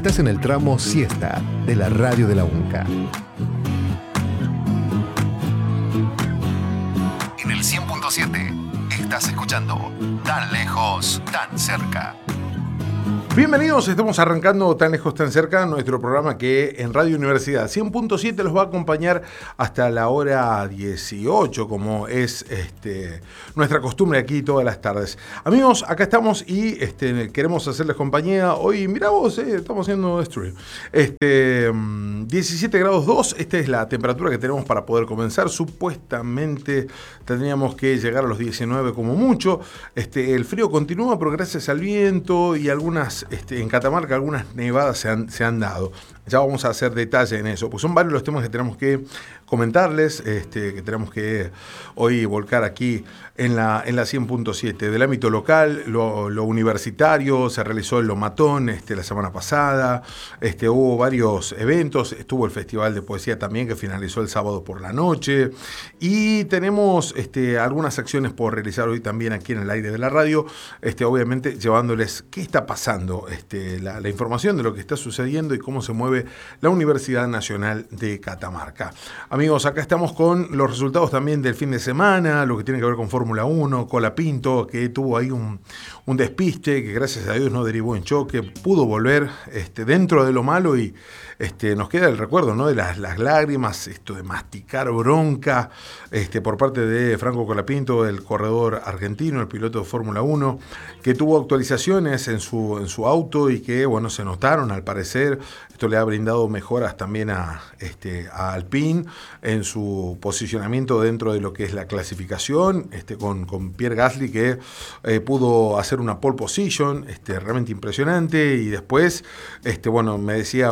Estás en el tramo Siesta de la radio de la UNCA. En el 100.7 estás escuchando Tan Lejos, Tan Cerca. Bienvenidos, estamos arrancando Tan Lejos, Tan Cerca, nuestro programa que en Radio Universidad 100.7 los va a acompañar hasta la hora 18, como es nuestra costumbre aquí todas las tardes. Amigos, acá estamos y queremos hacerles compañía. Hoy, mirá vos, estamos haciendo stream. 17 grados 2, esta es la temperatura que tenemos para poder comenzar. Supuestamente tendríamos que llegar a los 19 como mucho. El frío continúa, pero gracias al viento y algunas en Catamarca algunas nevadas se han dado. Ya vamos a hacer detalle en eso, pues son varios los temas que tenemos que comentarles, que tenemos que hoy volcar aquí en la 100.7. Del ámbito local, lo universitario, se realizó el Lomatón la semana pasada, hubo varios eventos, estuvo el Festival de Poesía también que finalizó el sábado por la noche, y tenemos algunas acciones por realizar hoy también aquí en el aire de la radio, obviamente llevándoles qué está pasando, la información de lo que está sucediendo y cómo se mueve la Universidad Nacional de Catamarca. Amigos, acá estamos con los resultados también del fin de semana, lo que tiene que ver con Fórmula 1, Colapinto, que tuvo ahí un despiste, que gracias a Dios no derivó en choque, pudo volver dentro de lo malo y nos queda el recuerdo, ¿no?, de las lágrimas, esto de masticar bronca por parte de Franco Colapinto, el corredor argentino, el piloto de Fórmula 1, que tuvo actualizaciones en su auto y que, bueno, se notaron al parecer. Esto le ha brindado mejoras también a Alpine en su posicionamiento dentro de lo que es la clasificación, con Pierre Gasly, que pudo hacer una pole position, realmente impresionante. Y después, me decía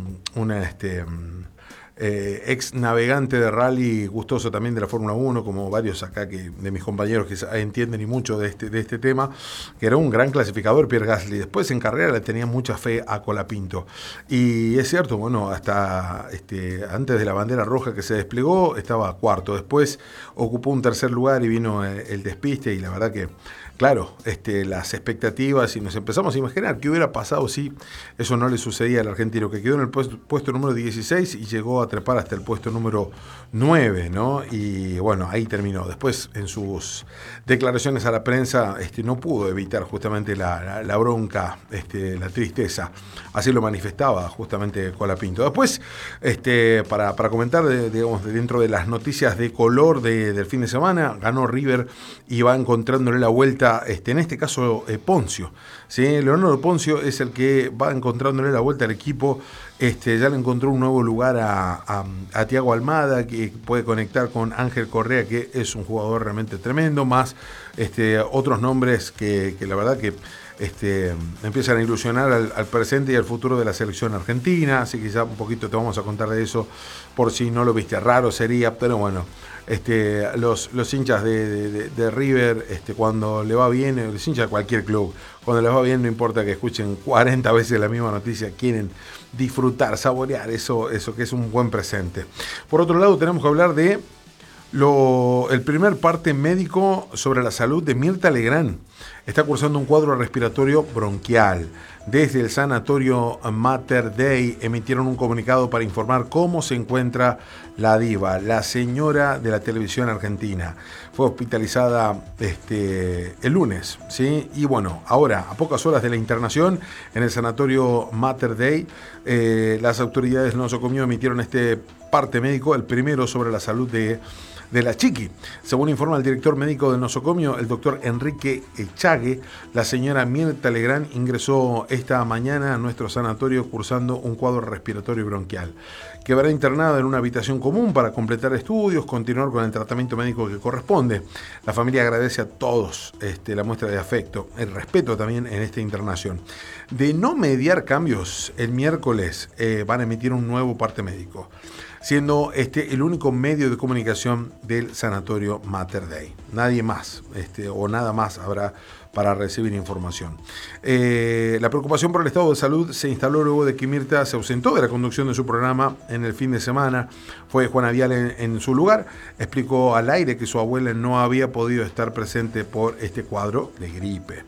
ex navegante de rally, gustoso también de la Fórmula 1, como varios acá de mis compañeros que entienden y mucho de este tema, que era un gran clasificador Pierre Gasly. Después en carrera le tenía mucha fe a Colapinto. Y es cierto, bueno, hasta antes de la bandera roja que se desplegó, estaba cuarto. Después ocupó un tercer lugar y vino el despiste, y la verdad que claro, las expectativas, y nos empezamos a imaginar qué hubiera pasado si eso no le sucedía al argentino, que quedó en el puesto número 16 y llegó a trepar hasta el puesto número 9, ¿no? Y bueno, ahí terminó. Después, en sus declaraciones a la prensa, no pudo evitar justamente la bronca, la tristeza. Así lo manifestaba justamente Colapinto. Después, para comentar, digamos, dentro de las noticias de color del fin de semana, ganó River y va encontrándole la vuelta. En este caso Poncio, ¿sí? Leonardo Poncio es el que va encontrándole la vuelta al equipo. Ya le encontró un nuevo lugar a Thiago Almada, que puede conectar con Ángel Correa, que es un jugador realmente tremendo, más otros nombres que la verdad que empiezan a ilusionar al presente y al futuro de la selección argentina. Así que ya un poquito te vamos a contar de eso, por si no lo viste. Raro sería, pero bueno, los hinchas de River, cuando le va bien, los hinchas de cualquier club, cuando les va bien, no importa que escuchen 40 veces la misma noticia, quieren disfrutar, saborear eso que es un buen presente. Por otro lado, tenemos que hablar de el primer parte médico sobre la salud de Mirta Legrand. Está cursando un cuadro respiratorio bronquial. Desde el sanatorio Mater Dei emitieron un comunicado para informar cómo se encuentra la diva, la señora de la televisión argentina. Fue hospitalizada el lunes, ¿sí? Y bueno, ahora, a pocas horas de la internación en el sanatorio Mater Dei, las autoridades del nosocomio emitieron este parte médico, el primero sobre la salud de la Chiqui. Según informa el director médico del nosocomio, el doctor Enrique Echague, la señora Mirta Legrand ingresó esta mañana a nuestro sanatorio cursando un cuadro respiratorio bronquial. Quedará internada en una habitación común para completar estudios, continuar con el tratamiento médico que corresponde. La familia agradece a todos la muestra de afecto, el respeto también en esta internación. De no mediar cambios, el miércoles van a emitir un nuevo parte médico, siendo el único medio de comunicación del sanatorio Mater Dei. Nadie más o nada más habrá para recibir información. La preocupación por el estado de salud se instaló luego de que Mirta se ausentó de la conducción de su programa en el fin de semana. Fue Juana Vial en su lugar. Explicó al aire que su abuela no había podido estar presente por este cuadro de gripe.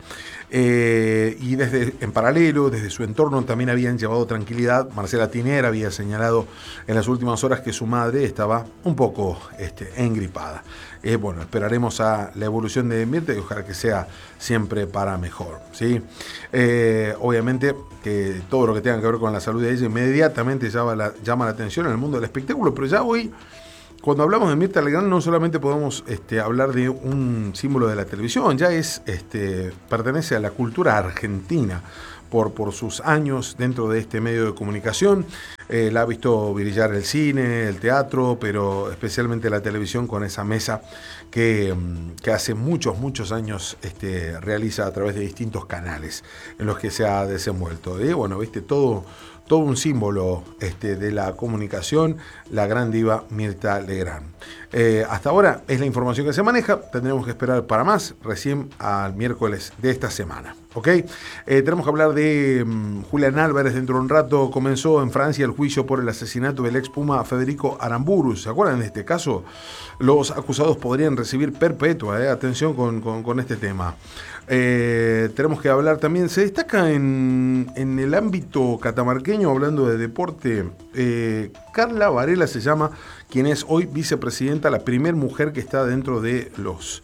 Y en paralelo, desde su entorno también habían llevado tranquilidad. Marcela Tiner había señalado en las últimas horas que su madre estaba un poco engripada. Bueno, esperaremos a la evolución de Mirta y ojalá que sea siempre para mejor, ¿sí? Obviamente que todo lo que tenga que ver con la salud de ella inmediatamente llama la atención en el mundo del espectáculo, pero ya hoy, cuando hablamos de Mirta Legrand, no solamente podemos hablar de un símbolo de la televisión, ya pertenece a la cultura argentina por sus años dentro de este medio de comunicación. La ha visto brillar el cine, el teatro, pero especialmente la televisión con esa mesa que hace muchos años realiza a través de distintos canales en los que se ha desenvuelto. Bueno, viste, todo un símbolo de la comunicación, la gran diva Mirta Legrand. Hasta ahora es la información que se maneja, tendremos que esperar para más, recién al miércoles de esta semana. ¿Ok? Tenemos que hablar de Julián Álvarez dentro de un rato. Comenzó en Francia el juicio por el asesinato del ex Puma Federico Aramburu. ¿Se acuerdan de este caso? Los acusados podrían recibir perpetua. Atención con este tema. Tenemos que hablar también, se destaca en el ámbito catamarqueño, hablando de deporte, Carla Varela se llama, quien es hoy vicepresidenta, la primer mujer que está dentro de los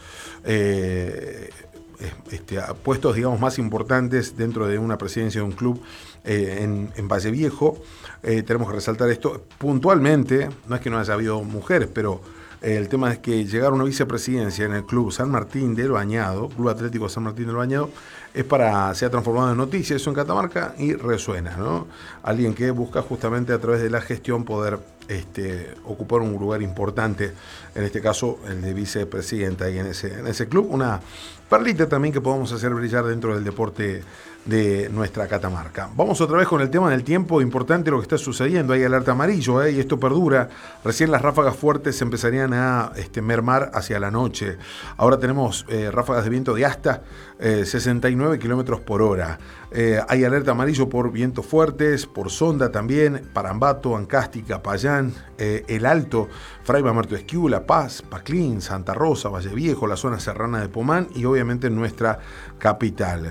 puestos, digamos, más importantes dentro de una presidencia de un club en Valle Viejo. Tenemos que resaltar esto puntualmente, no es que no haya habido mujeres, pero el tema es que llegar a una vicepresidencia en el Club San Martín del Bañado, Club Atlético San Martín del Bañado, se ha transformado en noticia eso en Catamarca y resuena, ¿no? Alguien que busca justamente a través de la gestión poder ocupar un lugar importante, en este caso el de vicepresidenta, y en ese club, una perlita también que podamos hacer brillar dentro del deporte de nuestra Catamarca. Vamos otra vez con el tema del tiempo, importante lo que está sucediendo, hay alerta amarillo, y esto perdura. Recién las ráfagas fuertes se empezarían a mermar hacia la noche. Ahora tenemos ráfagas de viento de hasta 69 kilómetros por hora. Hay alerta amarillo por vientos fuertes, por Sonda también, Parambato, Ancástica, Payán, El Alto, Fray Mamerto Esquiú, La Paz, Paclín, Santa Rosa, Valle Viejo, la zona serrana de Pomán y obviamente nuestra capital.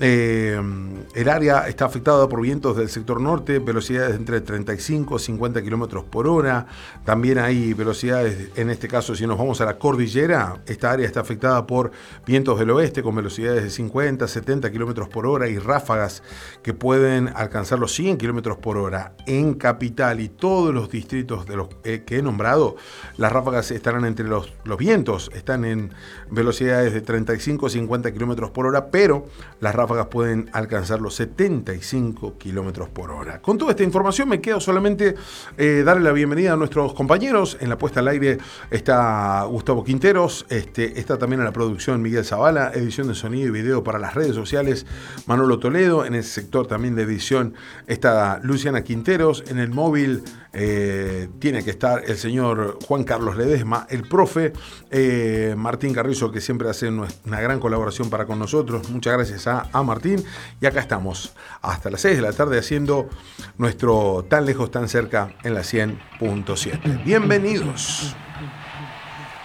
El área está afectada por vientos del sector norte, velocidades entre 35 y 50 kilómetros por hora. También hay velocidades, en este caso, si nos vamos a la cordillera, esta área está afectada por vientos del oeste con velocidades de 50, 70 kilómetros por hora y ráfagas que pueden alcanzar los 100 kilómetros por hora. En capital y todos los distritos de los que he nombrado, las ráfagas estarán entre los vientos, están en velocidades de 35 a 50 kilómetros por hora, pero las ráfagas pueden alcanzar los 75 kilómetros por hora. Con toda esta información me quedo solamente darle la bienvenida a nuestros compañeros. En la puesta al aire está Gustavo Quinteros, está también en la producción Miguel Zavala, edición de sonido y video para las redes sociales Manolo Toledo, en el sector también de edición está Luciana Quinteros, en el móvil tiene que estar el señor Juan Carlos Ledesma, el profe Martín Carrizo, que siempre hace una gran colaboración para con nosotros. Muchas gracias a Martín, y acá estamos hasta las 6 de la tarde haciendo nuestro Tan Lejos, Tan Cerca en la 100.7. Bienvenidos.